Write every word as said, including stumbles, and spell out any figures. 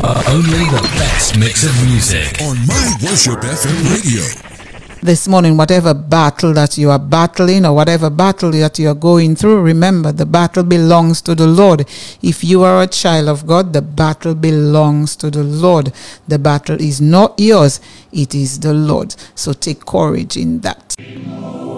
Only the best mix of music on My Worship F M radio. This morning, whatever battle that you are battling or whatever battle that you are going through, remember the battle belongs to the Lord. If you are a child of God, the battle belongs to the Lord. The battle is not yours, it is the Lord. So take courage in that.